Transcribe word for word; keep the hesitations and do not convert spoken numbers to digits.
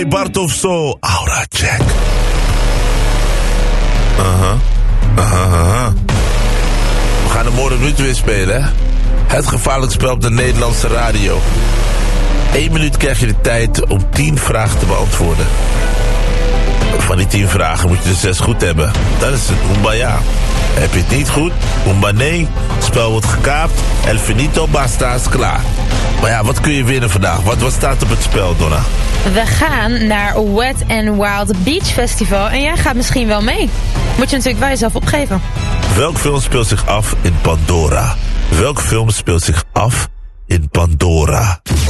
D J Bartovso, Aura Check. Aha, aha, aha. We gaan de morgen minuut weer spelen, hè? Het gevaarlijk spel op de Nederlandse radio. Eén minuut krijg je de tijd om tien vragen te beantwoorden. Van die tien vragen moet je er zes goed hebben. Dat is het Umbaya. Heb je het niet goed? Umba nee. Het spel wordt gekaapt. El finito basta is klaar. Maar ja, wat kun je winnen vandaag? Wat, wat staat op het spel, Donna? We gaan naar Wet n Wild Beach Festival en jij gaat misschien wel mee. Moet je natuurlijk wel jezelf opgeven. Welk film speelt zich af in Pandora? Welk film speelt zich af in Pandora?